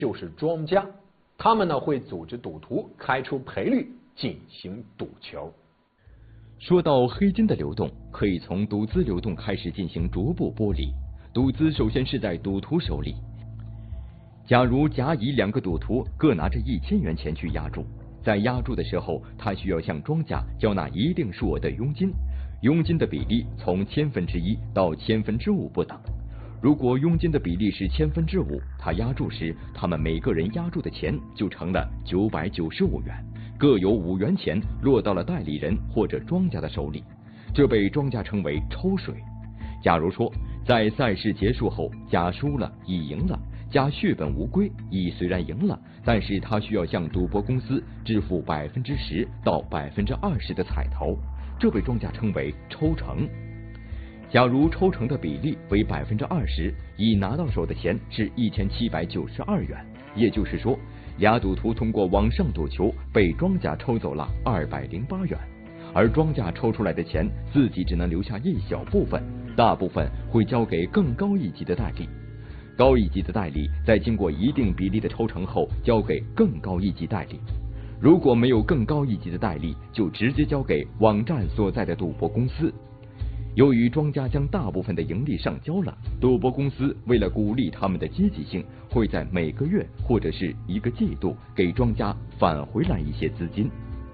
就是庄家，他们呢会组织赌徒开出赔率进行赌球。 说到黑金的流动，可以从赌资流动开始进行逐步剥离。赌资首先是在赌徒手里，假如甲乙两个赌徒各拿着1000元钱去押注，在押注的时候，他需要向庄家交纳一定数额的佣金，佣金的比例从1/1000到5/1000不等。如果佣金的比例是5/1000，他押注时，他们每个人押注的钱就成了995元，各有5元钱落到了代理人或者庄家的手里，这被庄家称为抽水。假如说在赛事结束后，甲输了，乙赢了，甲血本无归，乙虽然赢了，但是他需要向赌博公司支付10%到20%的彩头，这被庄家称为抽成。假如抽成的比例为20%，乙拿到手的钱是1792元，也就是说，俩赌徒通过网上赌球被庄家抽走了208元，而庄家抽出来的钱自己只能留下一小部分，大部分会交给更高一级的代理。高一级的代理在经过一定比例的抽成后，交给更高一级代理。如果没有更高一级的代理，就直接交给网站所在的赌博公司。由于庄家将大部分的盈利上交了，赌博公司为了鼓励他们的积极性，会在每个月或者是一个季度给庄家返回来一些资金。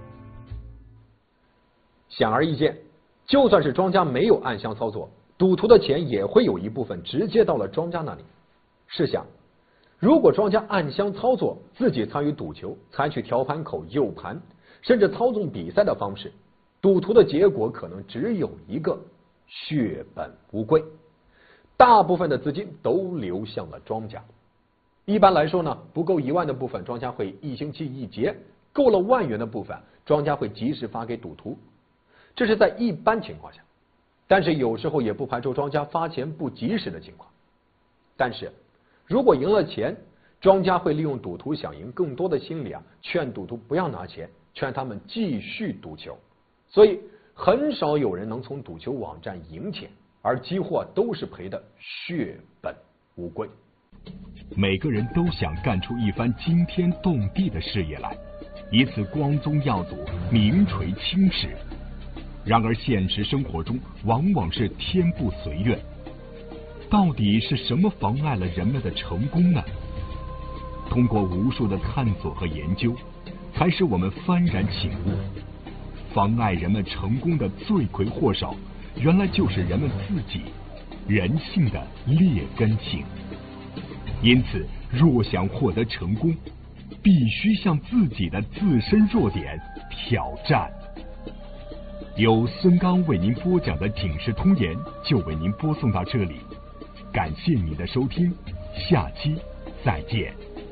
显而易见，就算是庄家没有暗箱操作，赌徒的钱也会有一部分直接到了庄家那里。试想，如果庄家暗箱操作，自己参与赌球，采取调盘口、诱盘，甚至操纵比赛的方式，赌徒的结果可能只有一个：血本无归，大部分的资金都流向了庄家。一般来说呢，不够1万的部分，庄家会1星期一结；够了1万元的部分，庄家会及时发给赌徒。这是在一般情况下，但是有时候也不排除庄家发钱不及时的情况。但是如果赢了钱，庄家会利用赌徒想赢更多的心理劝赌徒不要拿钱，劝他们继续赌球。所以很少有人能从赌球网站赢钱，而几乎都是赔的血本无归。 每个人都想干出一番惊天动地的事业来，以此光宗耀祖、名垂青史。然而现实生活中往往是天不随愿，到底是什么妨碍了人们的成功呢？通过无数的探索和研究，才使我们幡然醒悟，妨碍人们成功的罪魁祸首，原来就是人们自己，人性的劣根性。因此，若想获得成功，必须向自己的自身弱点挑战。由孙刚为您播讲的《警世通言》就为您播送到这里，感谢您的收听，下期再见。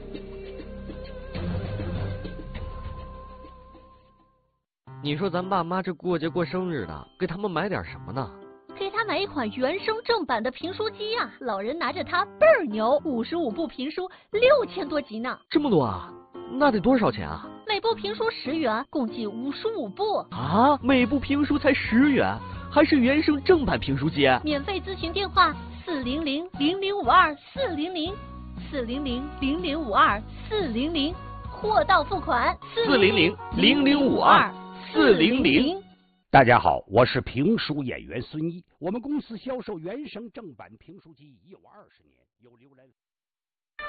你说咱爸妈这过节过生日的，给他们买点什么呢？ 给他买一款原声正版的评书机呀，老人拿着它倍儿牛，55部评书6000多集呢。 这么多啊？那得多少钱啊？ 每部评书10元，共计55部啊！每部评书才10元，还是原声正版评书机？ 免费咨询电话400-0052-400，400-0052-400，货到付款 400-0052-400。 大家好，我是评书演员孙一，我们公司销售原声正版评书机已有20年，有浏览。